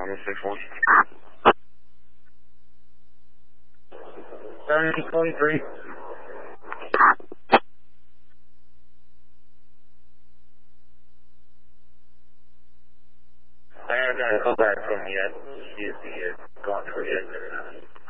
161. 723. I haven't got a call back from yet. She's gone for it.